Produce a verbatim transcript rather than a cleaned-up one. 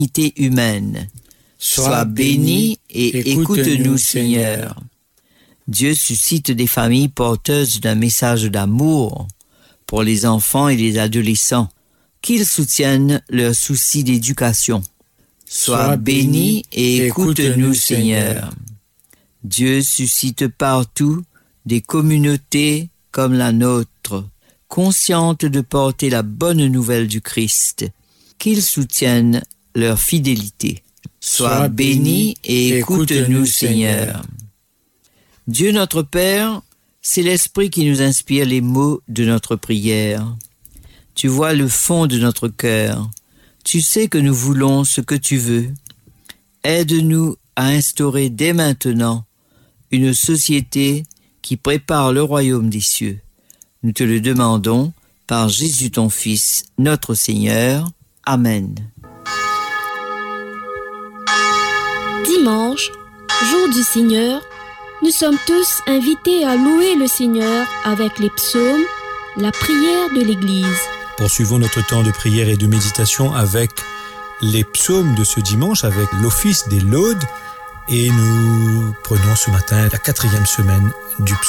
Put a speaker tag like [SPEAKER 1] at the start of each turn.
[SPEAKER 1] humaine. Sois béni et écoute-nous, Seigneur. Dieu suscite des familles porteuses d'un message d'amour pour les enfants et les adolescents, qu'ils soutiennent leurs soucis d'éducation. Sois béni et écoute-nous, Seigneur. Dieu suscite partout des communautés comme la nôtre, conscientes de porter la bonne nouvelle du Christ, qu'ils soutiennent leur fidélité. Sois béni et écoute-nous, Seigneur. Dieu notre Père, c'est l'Esprit qui nous inspire les mots de notre prière. Tu vois le fond de notre cœur. Tu sais que nous voulons ce que tu veux. Aide-nous à instaurer dès maintenant une société qui prépare le royaume des cieux. Nous te le demandons par Jésus ton Fils, notre Seigneur. Amen.
[SPEAKER 2] Dimanche, jour du Seigneur, nous sommes tous invités à louer le Seigneur avec les psaumes, la prière de l'Église.
[SPEAKER 3] Poursuivons notre temps de prière et de méditation avec les psaumes de ce dimanche, avec l'office des laudes. Et nous prenons ce matin la quatrième semaine du psaume.